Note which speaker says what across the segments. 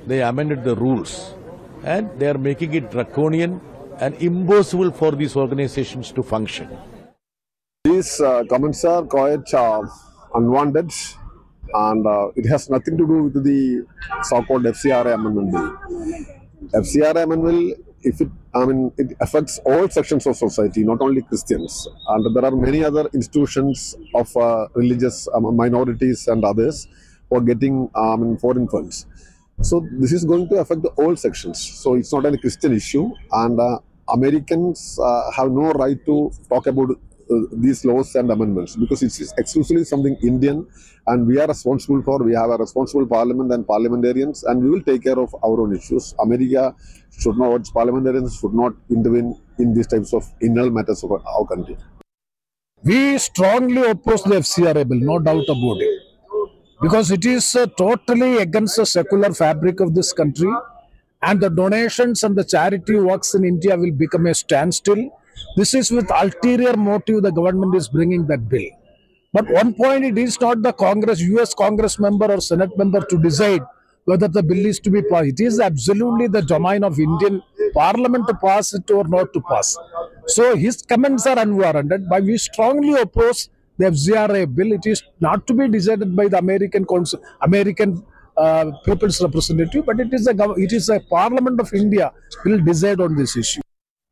Speaker 1: they amended the rules and they are making it draconian and impossible for these organizations to function.
Speaker 2: These comments are quite unwanted, and it has nothing to do with the so-called FCRA amendment bill. FCRA amendment, it affects all sections of society, not only Christians. And there are many other institutions of religious minorities and others who are getting foreign funds. So this is going to affect all sections. So it's not a Christian issue, and Americans have no right to talk about these laws and amendments, because it's exclusively something Indian, and we have a responsible parliament and parliamentarians, and we will take care of our own issues. America should not, parliamentarians should not intervene in these types of internal matters of our country.
Speaker 3: We strongly oppose the FCRA bill, no doubt about it, because it is totally against the secular fabric of this country, and the donations and the charity works in India will become a standstill. This is with ulterior motive the government is bringing that bill. But one point, it is not the US Congress member or Senate member to decide whether the bill is to be passed. It is absolutely the domain of Indian Parliament to pass it or not to pass. So his comments are unwarranted, but we strongly oppose the FCRA bill. It is not to be decided by the American people's representative, but it is a Parliament of India will decide on this issue.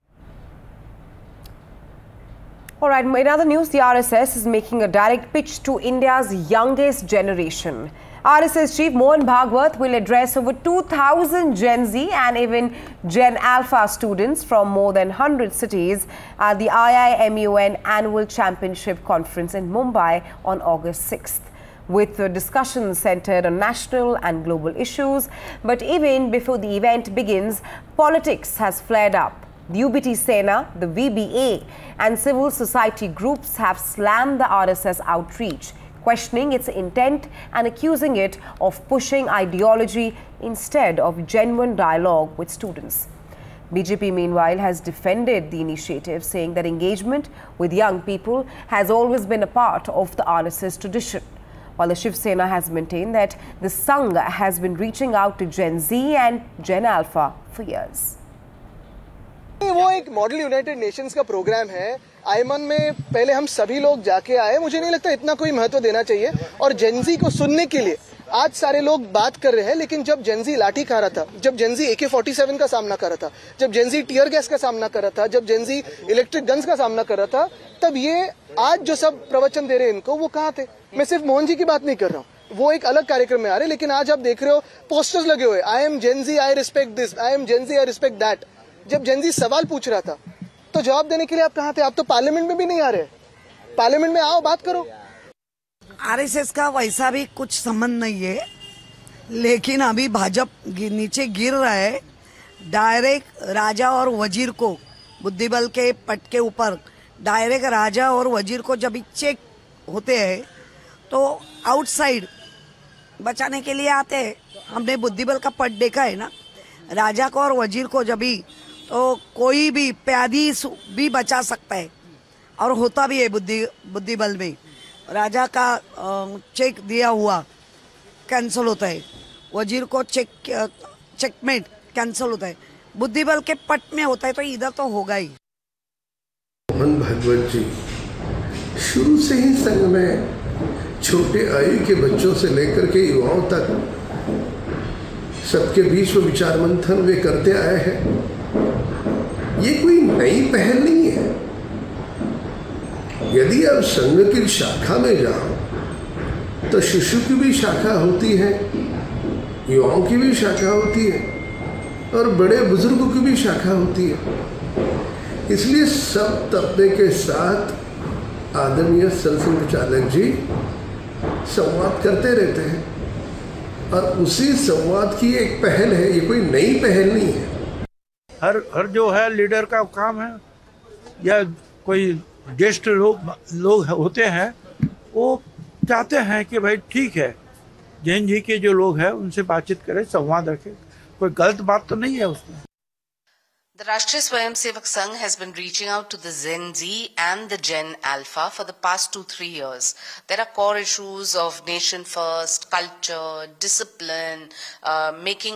Speaker 4: All right, in other news, the RSS is making a direct pitch to India's youngest generation. RSS Chief Mohan Bhagwat will address over 2,000 Gen Z and even Gen Alpha students from more than 100 cities at the IIMUN Annual Championship Conference in Mumbai on August 6th. With discussions centered on national and global issues. But even before the event begins, politics has flared up. The UBT Sena, the VBA and civil society groups have slammed the RSS outreach, questioning its intent and accusing it of pushing ideology instead of genuine dialogue with students. BJP, meanwhile, has defended the initiative, saying that engagement with young people has always been a part of the RSS tradition, while the Shiv Sena has maintained that the Sangh has been reaching out to Gen Z and Gen Alpha for years.
Speaker 5: वो एक model United Nations का programme है। आयमन में पहले हम सभी लोग जाके आए, मुझे नहीं लगता इतना कोई महत्व देना चाहिए। और जेनजी को सुनने के लिए आज सारे लोग बात कर रहे हैं, लेकिन जब जेनजी लाठी खा रहा था, जब जेनजी AK-47 का सामना कर रहा था, जब जेनजी टीयर गैस का सामना कर रहा था, जब जेनजी इलेक्ट्रिक गन्स का सामना कर रहा था, तब ये आज जो सब प्रवचन दे रहे हैं इनको, वो कहाँ थे? मैं सिर्फ मोहन जी की बात नहीं कर रहा हूँ, वो एक अलग कार्यक्रम में आ रहे, लेकिन आज आप देख रहे हो पोस्टर्स लगे हुए, I am Gen Z, I respect this, I am Gen Z, I respect that. जब जेनजी सवाल पूछ रहा था तो जवाब देने के लिए आप कहाँ थे? आप तो पार्लियामेंट में भी नहीं आ रहे। पार्लियामेंट में आओ, बात करो।
Speaker 6: आरएसएस का वैसा भी कुछ संबंध नहीं है, लेकिन अभी भाजपा नीचे गिर रहा है। डायरेक्ट राजा और वजीर को बुद्धिबल के पट के ऊपर डायरेक्ट राजा और वजीर को जब चेक होते हैं तो आउटसाइड बचाने के लिए आते हैं। हमने बुद्धिबल का पट देखा है ना, राजा को और वजीर को जब भी तो कोई भी प्यादी भी बचा सकता है, और होता भी है। बुद्धिबल में राजा का चेक दिया हुआ कैंसिल होता है, वजीर को चेकमेट कैंसिल होता है, बुद्धिबल के पट में होता है, तो इधर तो होगा ही।
Speaker 7: मोहन भागवत जी शुरू से ही संघ में छोटे आयु के बच्चों से लेकर के युवाओं तक सबके बीच में विचार मंथन वे करते आए हैं। ये कोई नई पहल नहीं है। यदि आप संघ की शाखा में जाओ तो शिशु की भी शाखा होती है, युवाओं की भी शाखा होती है, और बड़े बुजुर्गों की भी शाखा होती है। इसलिए सब तबके के साथ आदरणीय संघ चालक जी संवाद करते रहते हैं, और उसी संवाद की एक पहल है, ये कोई नई पहल नहीं है।
Speaker 8: हर जो है लीडर का काम है, या कोई ज्येष्ठ लोग होते हैं, वो चाहते हैं कि भाई ठीक है, जैन जी के जो लोग हैं उनसे बातचीत करें, संवाद रखें, कोई गलत बात तो नहीं है उसमें।
Speaker 9: The Rashtriya Swayamsevak Sangh has been reaching out to the Gen Z and the Gen Alpha for the past 2-3 years. There are core issues of nation first, culture, discipline, making